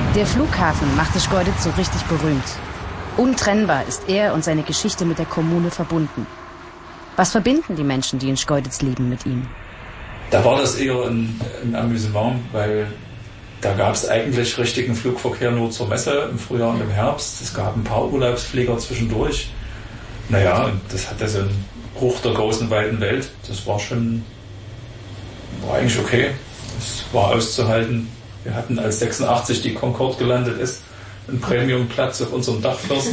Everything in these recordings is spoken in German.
Der Flughafen machte Schkeuditz so richtig berühmt. Untrennbar ist er und seine Geschichte mit der Kommune verbunden. Was verbinden die Menschen, die in Schkeuditz leben, mit ihm? Da war das eher ein Amüsement, weil da gab es eigentlich richtigen Flugverkehr nur zur Messe im Frühjahr und im Herbst. Es gab ein paar Urlaubsflieger zwischendurch. Naja, und das hatte so einen Bruch der großen, weiten Welt. Das war eigentlich okay. Es war auszuhalten. Wir hatten, als 86 die Concorde gelandet ist, einen Premiumplatz auf unserem Dachfirst.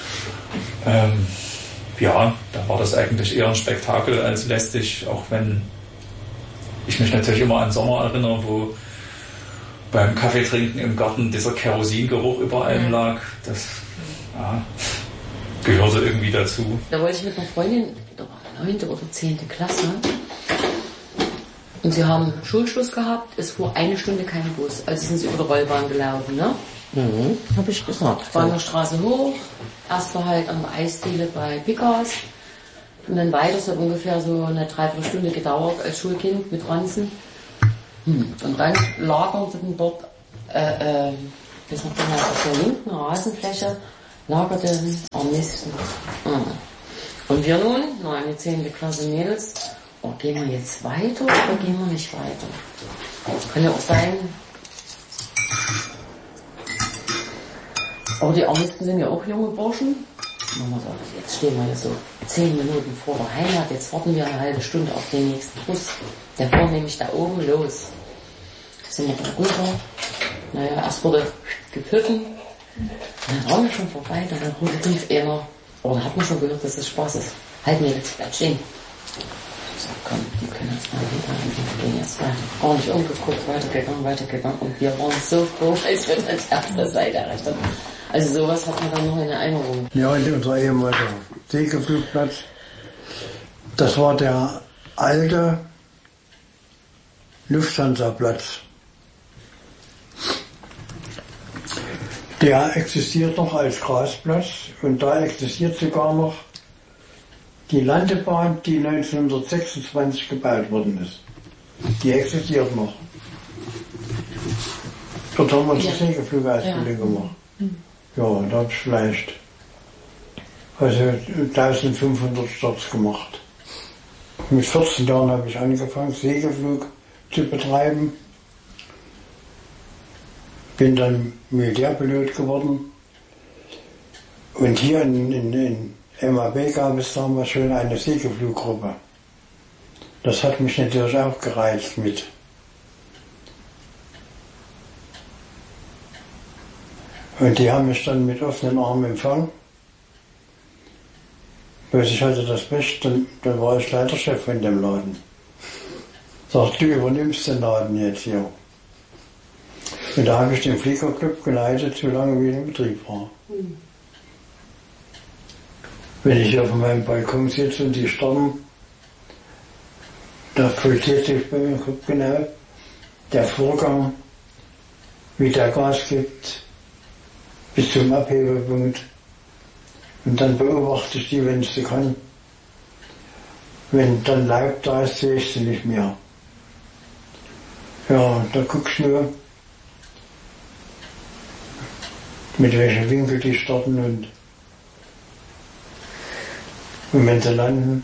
Ja, da war das eigentlich eher ein Spektakel als lästig, auch wenn ich mich natürlich immer an Sommer erinnere, wo beim Kaffeetrinken im Garten dieser Kerosingeruch über allem lag. Das gehörte irgendwie dazu. Da wollte ich mit einer Freundin, da war 9. oder 10. Klasse, und sie haben Schulschluss gehabt, es fuhr 1 Stunde kein Bus, also sind sie über die Rollbahn gelaufen, ne? Mhm, hab ich gesagt. War an der Straße hoch, erst war halt an der Eisdiele bei Pickers und dann weiter, es hat ungefähr so eine Dreiviertelstunde gedauert als Schulkind mit Ranzen. Und dann lagerten dort, bis auf der linken Rasenfläche, lagerten Armisten. Und wir nun, eine 10. Klasse Mädels, gehen wir jetzt weiter oder gehen wir nicht weiter? Kann ja auch sein. Aber die Armisten sind ja auch junge Burschen. Mama sagt, jetzt stehen wir hier so 10 Minuten vor der Heimat, jetzt warten wir eine halbe Stunde auf den nächsten Bus. Der fuhr nämlich da oben los. Sind wir da runter. Naja, erst wurde gepfiffen. Dann waren wir schon vorbei, dann rief einer, oder hat man schon gehört, dass es Spaß ist. Halt mir jetzt, bleib stehen. Ich sag, komm, die können jetzt mal wieder, wir gehen jetzt weiter. Gar nicht umgeguckt, weitergegangen. Und wir waren so froh, als wir dann die erste Seite erreicht haben. Also sowas hat man dann noch in Erinnerung. Ja, und unser ehemaliger Segelflugplatz, das war der alte Lufthansa-Platz. Der existiert noch als Grasplatz und da existiert sogar noch die Landebahn, die 1926 gebaut worden ist. Die existiert noch. Dort haben wir unsere Segelflugausbildung gemacht. Ja, da habe ich vielleicht 1500 Starts gemacht. Mit 14 Jahren habe ich angefangen, Segelflug zu betreiben. Bin dann Militärpilot geworden. Und hier in MAB gab es damals schon eine Segelfluggruppe. Das hat mich natürlich auch gereizt mit. Und die haben mich dann mit offenen Armen empfangen. Bloß ich hatte das Pech, dann war ich Leiterchef von dem Laden. Sagt, du übernimmst den Laden jetzt hier. Und da habe ich den Fliegerclub geleitet, solange wie ich in Betrieb war. Wenn ich hier auf meinem Balkon sitze und die starren, da vollzieht sich bei mir genau der Vorgang, wie der Gas gibt, bis zum Abhebepunkt. Und dann beobachte ich die, wenn ich sie kann. Wenn dann Laub da ist, sehe ich sie nicht mehr. Ja, da guckst du nur, mit welchem Winkel die starten und wenn sie landen.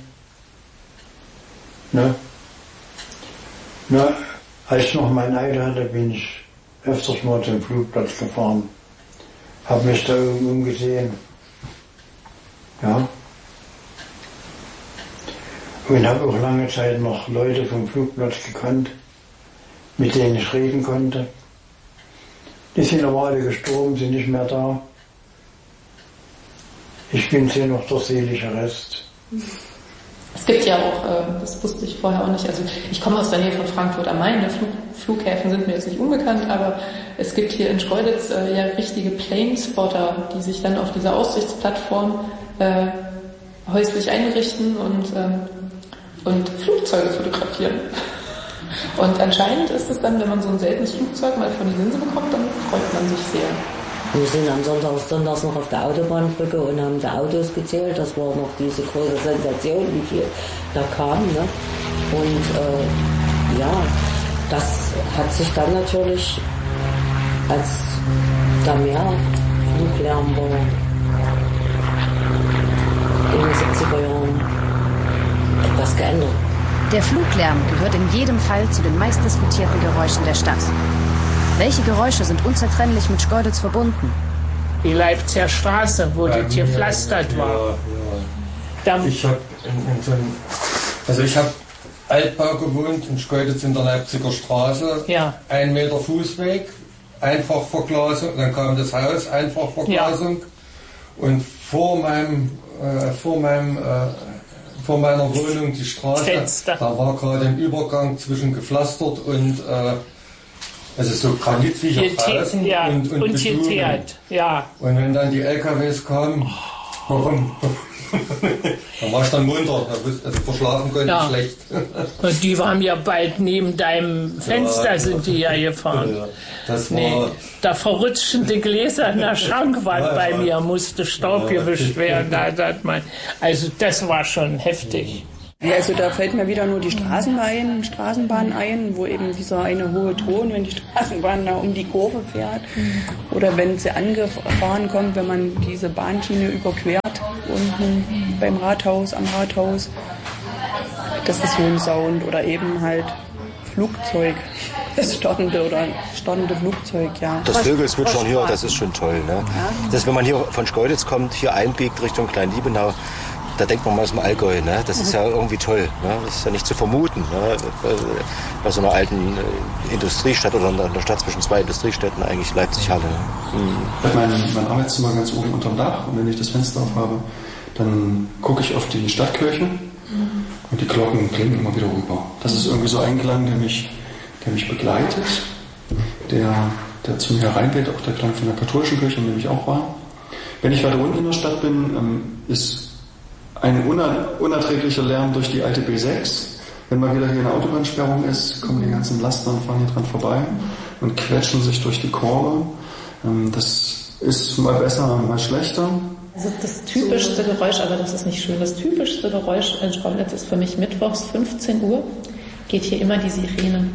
Ne? Na, als ich noch mein Auto hatte, bin ich öfters mal zum Flugplatz gefahren. Hab mich da oben umgesehen. Ja. Und habe auch lange Zeit noch Leute vom Flugplatz gekannt, mit denen ich reden konnte. Die sind aber alle gestorben, sind nicht mehr da. Ich bin hier noch der seelische Rest. Es gibt ja auch, das wusste ich vorher auch nicht, also ich komme aus der Nähe von Frankfurt am Main, Flughäfen sind mir jetzt nicht unbekannt, aber es gibt hier in Schkeuditz ja richtige Planespotter, die sich dann auf dieser Aussichtsplattform häuslich einrichten und Flugzeuge fotografieren. Und anscheinend ist es dann, wenn man so ein seltenes Flugzeug mal vor die Linse bekommt, dann freut man sich sehr. Wir sind am Sonntags noch auf der Autobahnbrücke und haben die Autos gezählt. Das war noch diese große Sensation, wie viel da kam. Ne? Und ja, das hat sich dann natürlich als da mehr Fluglärm war in den 70er Jahren etwas geändert. Der Fluglärm gehört in jedem Fall zu den meistdiskutierten Geräuschen der Stadt. Welche Geräusche sind unzertrennlich mit Schkeuditz verbunden? Die Leipziger Straße, wo das gepflastert war. Ja. Ich habe Altbau gewohnt in Schkeuditz in der Leipziger Straße. Ja. 1 Meter Fußweg, Einfachverglasung, dann kam das Haus, Einfachverglasung. Ja. Und vor meiner Wohnung die Straße, Fenster. Da war gerade ein Übergang zwischen gepflastert und also so Granitwiecher draußen und geteert. Ja. Und wenn dann die LKWs kamen, dann war ich dann munter, also verschlafen konnte ich schlecht. Und die waren ja bald neben deinem Fenster, sind die ja gefahren. Ja, das war da verrutschten die Gläser in der Schrankwand bei mir, musste Staub gewischt werden. Also das war schon heftig. Ja, also da fällt mir wieder nur die Straßenbahn ein, wo eben dieser eine hohe Ton, wenn die Straßenbahn da um die Kurve fährt oder wenn sie angefahren kommt, wenn man diese Bahnschiene überquert unten beim Rathaus, am Rathaus. Das ist so ein Sound oder eben halt Flugzeug, das startende Flugzeug, ja. Das Vögelzwitschern hier, das ist schon toll, ne? Ja. Das, wenn man hier von Schkeuditz kommt, hier einbiegt Richtung Klein-Liebenau, da denkt man mal aus dem Allgäu, ne? Das ist ja irgendwie toll, ne? Das ist ja nicht zu vermuten, ne? Bei so einer alten Industriestadt oder einer Stadt zwischen 2 Industriestädten, eigentlich Leipzig-Halle. Ich habe mein Arbeitszimmer ganz oben unterm Dach und wenn ich das Fenster auf habe, dann gucke ich auf die Stadtkirche und die Glocken klingen immer wieder rüber. Das ist irgendwie so ein Klang, der mich begleitet, der zu mir hereingeht, auch der Klang von der katholischen Kirche, in der ich auch war. Wenn ich weiter unten in der Stadt bin, ist ein unerträglicher Lärm durch die alte B6. Wenn mal wieder hier eine Autobahnsperrung ist, kommen die ganzen Laster und fahren hier dran vorbei und quetschen sich durch die Kurve. Das ist mal besser, mal schlechter. Also das typischste Geräusch, aber das ist nicht schön, das typischste Geräusch in Schkeuditz ist für mich mittwochs 15 Uhr, geht hier immer die Sirene.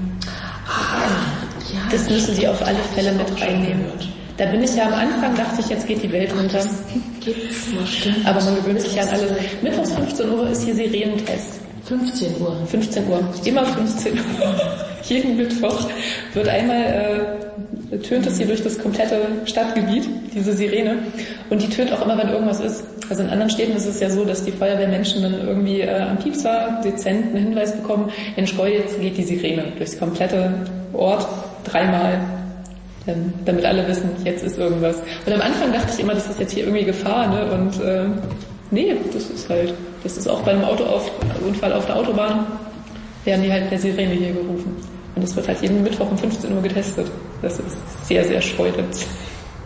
Das müssen Sie auf alle Fälle mit reinnehmen. Da bin ich ja am Anfang, dachte ich, jetzt geht die Welt runter. Aber man gewöhnt sich ja an alles. Mittwochs 15 Uhr ist hier Sirenentest. 15 Uhr. 15 Uhr. Immer 15 Uhr. Jeden Mittwoch wird einmal, tönt es hier durch das komplette Stadtgebiet, diese Sirene. Und die tönt auch immer, wenn irgendwas ist. Also in anderen Städten ist es ja so, dass die Feuerwehrmenschen dann irgendwie am Piepser dezent einen Hinweis bekommen. In Schkeuditz geht die Sirene durchs komplette Ort 3-mal. Damit alle wissen, jetzt ist irgendwas. Und am Anfang dachte ich immer, das ist jetzt hier irgendwie Gefahr, ne? Und nee, das ist auch bei einem Autounfall auf der Autobahn, werden die halt per Sirene hier gerufen. Und das wird halt jeden Mittwoch um 15 Uhr getestet. Das ist sehr, sehr Schkeuditz.